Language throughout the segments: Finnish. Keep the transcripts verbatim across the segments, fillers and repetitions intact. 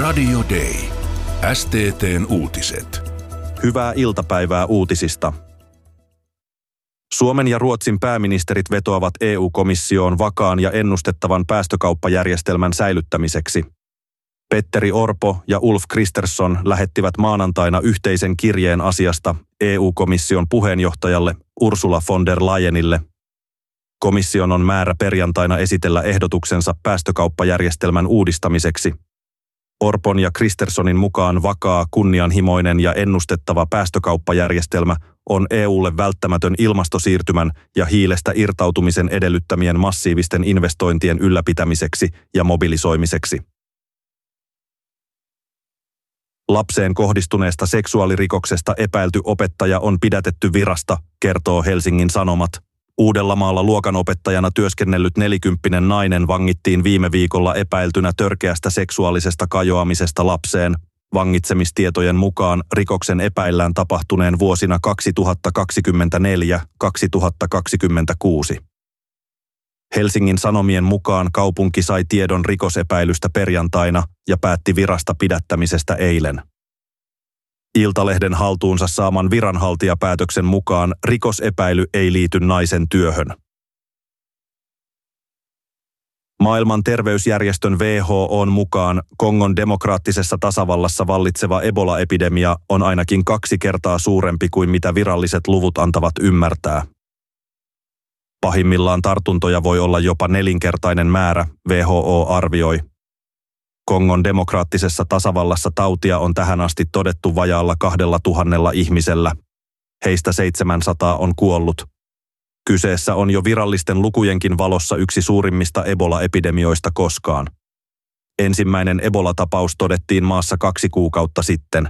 Radio Day. S T T:n uutiset. Hyvää iltapäivää uutisista. Suomen ja Ruotsin pääministerit vetoavat E U-komissioon vakaan ja ennustettavan päästökauppajärjestelmän säilyttämiseksi. Petteri Orpo ja Ulf Kristersson lähettivät maanantaina yhteisen kirjeen asiasta E U-komission puheenjohtajalle Ursula von der Leyenille. Komission on määrä perjantaina esitellä ehdotuksensa päästökauppajärjestelmän uudistamiseksi. Orpon ja Kristerssonin mukaan vakaa, kunnianhimoinen ja ennustettava päästökauppajärjestelmä on E U:lle välttämätön ilmastosiirtymän ja hiilestä irtautumisen edellyttämien massiivisten investointien ylläpitämiseksi ja mobilisoimiseksi. Lapseen kohdistuneesta seksuaalirikoksesta epäilty opettaja on pidätetty virasta, kertoo Helsingin Sanomat. Uudellamaalla luokanopettajana työskennellyt nelikymppinen nainen vangittiin viime viikolla epäiltynä törkeästä seksuaalisesta kajoamisesta lapseen. Vangitsemistietojen mukaan rikoksen epäillään tapahtuneen vuosina kaksituhattakaksikymmentäneljä kaksituhattakaksikymmentäkuusi. Helsingin Sanomien mukaan kaupunki sai tiedon rikosepäilystä perjantaina ja päätti virasta pidättämisestä eilen. Iltalehden haltuunsa saaman viranhaltijapäätöksen mukaan rikosepäily ei liity naisen työhön. Maailman terveysjärjestön W H O:n mukaan Kongon demokraattisessa tasavallassa vallitseva Ebola-epidemia on ainakin kaksi kertaa suurempi kuin mitä viralliset luvut antavat ymmärtää. Pahimmillaan tartuntoja voi olla jopa nelinkertainen määrä, W H O arvioi. Kongon demokraattisessa tasavallassa tautia on tähän asti todettu vajaalla kahdella tuhannella ihmisellä. Heistä seitsemänsataa on kuollut. Kyseessä on jo virallisten lukujenkin valossa yksi suurimmista Ebola-epidemioista koskaan. Ensimmäinen Ebola-tapaus todettiin maassa kaksi kuukautta sitten.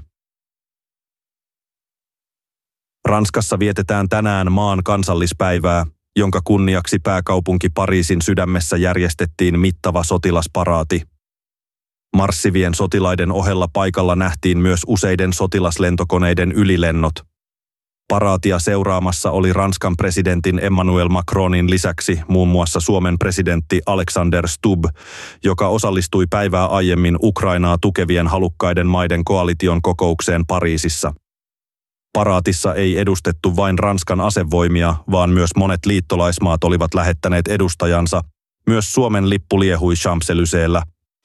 Ranskassa vietetään tänään maan kansallispäivää, jonka kunniaksi pääkaupunki Pariisin sydämessä järjestettiin mittava sotilasparaati. Marssivien sotilaiden ohella paikalla nähtiin myös useiden sotilaslentokoneiden ylilennot. Paraatia seuraamassa oli Ranskan presidentin Emmanuel Macronin lisäksi muun muassa Suomen presidentti Alexander Stubb, joka osallistui päivää aiemmin Ukrainaa tukevien halukkaiden maiden koalition kokoukseen Pariisissa. Paraatissa ei edustettu vain Ranskan asevoimia, vaan myös monet liittolaismaat olivat lähettäneet edustajansa. Myös Suomen lippu liehui Champs-Élysées-llä.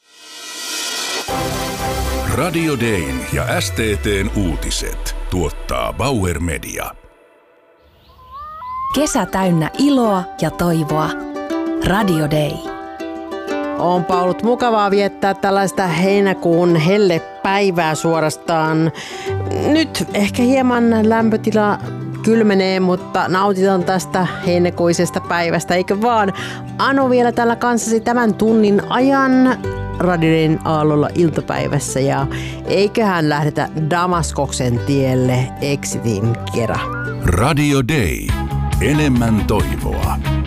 Radio Dayn ja S T T:n uutiset tuottaa Bauer Media. Kesä täynnä iloa ja toivoa. Radio Day. Onpa ollut mukavaa viettää tällaista heinäkuun hellepäivää suorastaan. Nyt ehkä hieman lämpötila kylmenee, mutta nautitaan tästä heinäkuisesta päivästä, eikö vaan? Anu vielä täällä kanssasi tämän tunnin ajan Radio Dayn aallolla iltapäivässä ja eiköhän lähdetä Damaskoksen tielle Exitin kera. Radio Day. Enemmän toivoa.